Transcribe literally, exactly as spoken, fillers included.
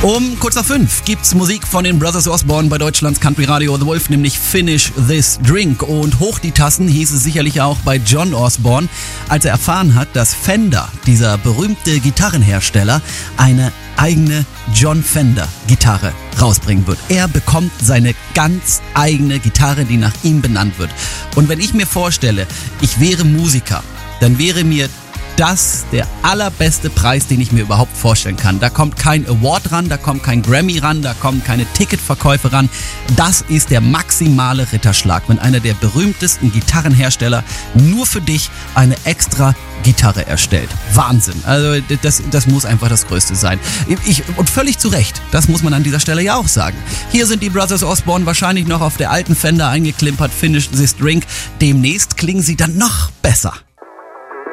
Um kurz nach fünf gibt's Musik von den Brothers Osborne bei Deutschlands Country Radio The Wolf, nämlich Finish This Drink. Und hoch die Tassen hieß es sicherlich auch bei John Osborne, als er erfahren hat, dass Fender, dieser berühmte Gitarrenhersteller, eine eigene John Fender Gitarre rausbringen wird. Er bekommt seine ganz eigene Gitarre, die nach ihm benannt wird. Und wenn ich mir vorstelle, ich wäre Musiker, dann wäre mir das der allerbeste Preis, den ich mir überhaupt vorstellen kann. Da kommt kein Award ran, da kommt kein Grammy ran, da kommen keine Ticketverkäufe ran. Das ist der maximale Ritterschlag, wenn einer der berühmtesten Gitarrenhersteller nur für dich eine extra Gitarre erstellt. Wahnsinn. Also das, das muss einfach das Größte sein. Ich, und völlig zu Recht, das muss man an dieser Stelle ja auch sagen. Hier sind die Brothers Osborne wahrscheinlich noch auf der alten Fender eingeklimpert, Finish This Drink. Demnächst klingen sie dann noch besser.